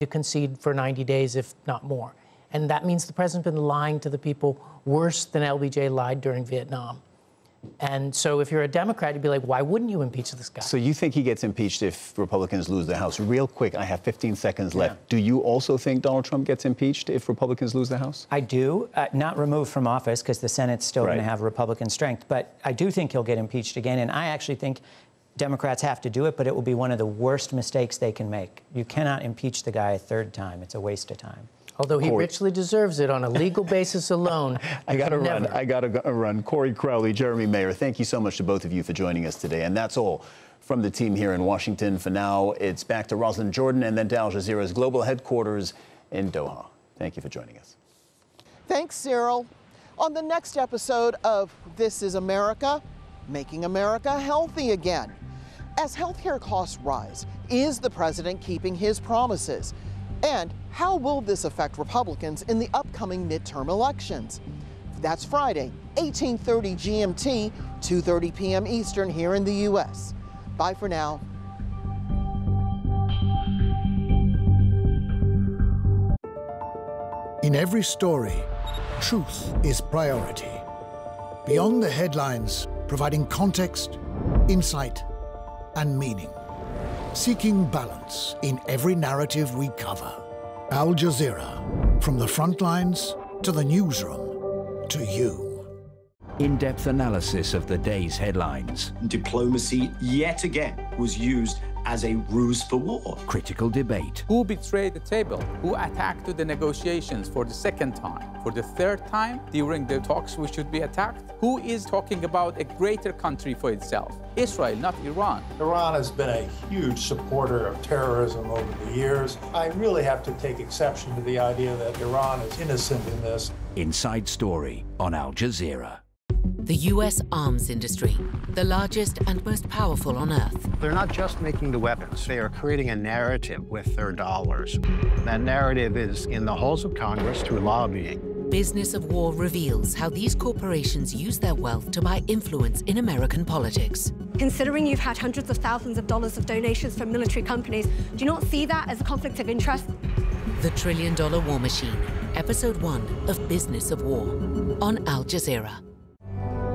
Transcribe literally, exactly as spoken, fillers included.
to concede for ninety days, if not more. And that means the president's been lying to the people worse than L B J lied during Vietnam. And so if you're a Democrat, you'd be like, why wouldn't you impeach this guy? So you think he gets impeached if Republicans lose the House? Real quick, I have fifteen seconds left. Yeah. Do you also think Donald Trump gets impeached if Republicans lose the House? I do. Uh, not removed from office, because the Senate's still right. going to have Republican strength. But I do think he'll get impeached again. And I actually think Democrats have to do it, but it will be one of the worst mistakes they can make. You cannot impeach the guy a third time. It's a waste of time. Although he Corey. richly deserves it on a legal basis alone. I got to Never. run. I got to run. Corey Crowley, Jeremy Mayer, thank you so much to both of you for joining us today. And that's all from the team here in Washington. For now, it's back to Rosalind Jordan and then to Al Jazeera's global headquarters in Doha. Thank you for joining us. Thanks, Cyril. On the next episode of This is America, making America healthy again. As healthcare costs rise, is the president keeping his promises? And how will this affect Republicans in the upcoming midterm elections? That's Friday, eighteen thirty G M T, two thirty p m Eastern here in the U S Bye for now. In every story, truth is priority. Beyond the headlines, providing context, insight, and meaning. Seeking balance in every narrative we cover. Al Jazeera, from the front lines to the newsroom, to you. In-depth analysis of the day's headlines. Diplomacy, yet again, was used as a ruse for war. Critical debate. Who betrayed the table? Who attacked the negotiations for the second time? For the third time during the talks we should be attacked? Who is talking about a greater country for itself? Israel, not Iran. Iran has been a huge supporter of terrorism over the years. I really have to take exception to the idea that Iran is innocent in this. Inside Story on Al Jazeera. The U S arms industry, the largest and most powerful on Earth. They're not just making the weapons, they are creating a narrative with their dollars. That narrative is in the halls of Congress through lobbying. Business of War reveals how these corporations use their wealth to buy influence in American politics. Considering you've had hundreds of thousands of dollars of donations from military companies, do you not see that as a conflict of interest? The Trillion Dollar War Machine, Episode one of Business of War on Al Jazeera.